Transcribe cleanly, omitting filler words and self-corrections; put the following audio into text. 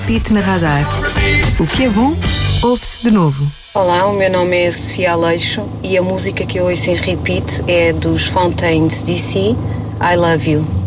repeat na Radar. O que é bom, ouve-se de novo. Olá, o meu nome é Sofia Aleixo e a música que eu ouço em repeat é dos Fountains DC, I Love You.